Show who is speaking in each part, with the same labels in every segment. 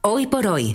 Speaker 1: Hoy por hoy.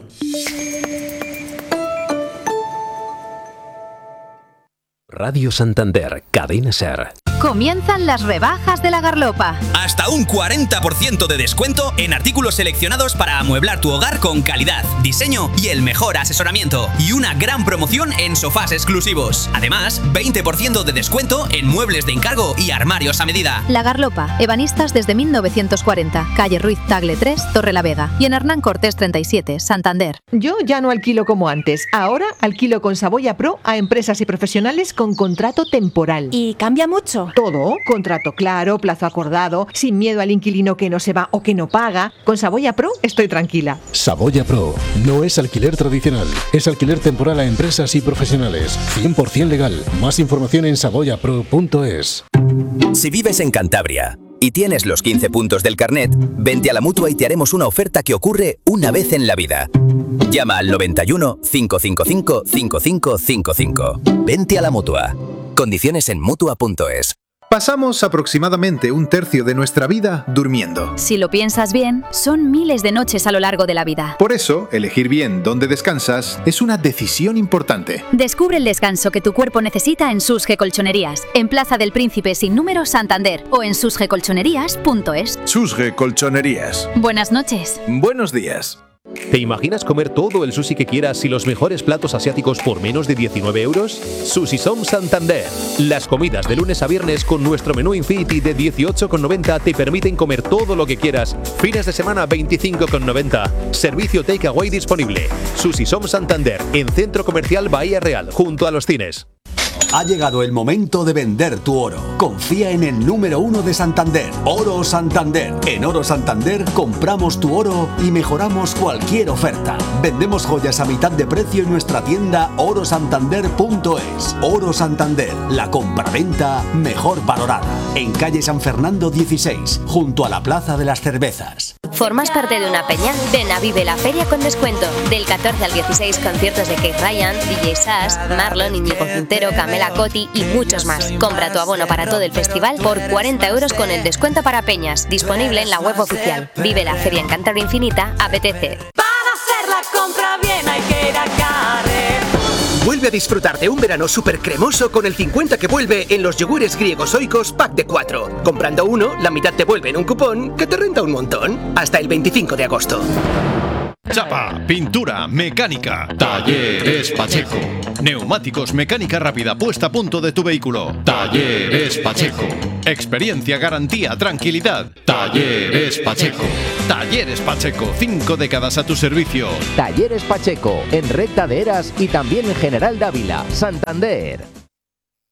Speaker 2: Radio Santander, Cadena SER.
Speaker 3: Comienzan las rebajas de La Garlopa.
Speaker 4: Hasta un 40% de descuento en artículos seleccionados para amueblar tu hogar con calidad, diseño y el mejor asesoramiento. Y una gran promoción en sofás exclusivos. Además, 20% de descuento en muebles de encargo y armarios a medida.
Speaker 3: La Garlopa, ebanistas desde 1940. Calle Ruiz Tagle 3, Torrelavega. Y en Hernán Cortés 37, Santander.
Speaker 5: Yo ya no alquilo como antes. Ahora alquilo con Saboya Pro a empresas y profesionales con contrato temporal.
Speaker 6: ¿Y cambia mucho?
Speaker 5: Todo, contrato claro, plazo acordado, sin miedo al inquilino que no se va o que no paga. Con Saboya Pro estoy tranquila.
Speaker 7: Saboya Pro no es alquiler tradicional, es alquiler temporal a empresas y profesionales. 100% legal. Más información en saboyapro.es.
Speaker 8: Si vives en Cantabria y tienes los 15 puntos del carnet, vente a la Mutua y te haremos una oferta que ocurre una vez en la vida. Llama al 91 555 5555. Vente a la Mutua. Condiciones en Mutua.es.
Speaker 9: Pasamos aproximadamente un tercio de nuestra vida durmiendo.
Speaker 3: Si lo piensas bien, son miles de noches a lo largo de la vida.
Speaker 9: Por eso, elegir bien dónde descansas es una decisión importante.
Speaker 3: Descubre el descanso que tu cuerpo necesita en Susge Colchonerías, en Plaza del Príncipe sin número, Santander, o en susgecolchonerías.es.
Speaker 9: Susge Colchonerías.
Speaker 3: Buenas noches.
Speaker 9: Buenos días.
Speaker 2: ¿Te imaginas comer todo el sushi que quieras y los mejores platos asiáticos por menos de 19 euros? Sushi Som Santander. Las comidas de lunes a viernes con nuestro menú Infinity de 18,90 te permiten comer todo lo que quieras. Fines de semana 25,90. Servicio takeaway disponible. Sushi Som Santander, en Centro Comercial Bahía Real, junto a los cines.
Speaker 10: Ha llegado el momento de vender tu oro. Confía en el número 1 de Santander, Oro Santander. En Oro Santander compramos tu oro y mejoramos cualquier oferta. Vendemos joyas a mitad de precio en nuestra tienda orosantander.es. Oro Santander, la compraventa mejor valorada. En calle San Fernando 16, junto a la Plaza de las Cervezas.
Speaker 11: ¿Formas parte de una peña? Ven a Vive la Feria con descuento. Del 14 al 16, conciertos de Keith Ryan, DJ Sass, Marlon, Íñigo Quintero, Camela Cotti y muchos más. Compra tu abono para todo el festival por 40 euros con el descuento para peñas. Disponible en la web oficial. Vive la Feria en Cantabria Infinita, apetece.
Speaker 12: Para hacer la compra bien hay que ir a Carrer.
Speaker 13: Vuelve a disfrutar de un verano súper cremoso con el 50 que vuelve en los yogures griegos Oikos pack de 4. Comprando uno, la mitad te vuelve en un cupón que te renta un montón. Hasta el 25 de agosto.
Speaker 14: Chapa, pintura, mecánica. Talleres Pacheco. Neumáticos, mecánica rápida puesta a punto de tu vehículo. Talleres Pacheco. Experiencia, garantía, tranquilidad. Talleres Pacheco. Talleres Pacheco, 5 décadas a tu servicio.
Speaker 15: Talleres Pacheco, en Recta de Eras y también en General Dávila, Santander.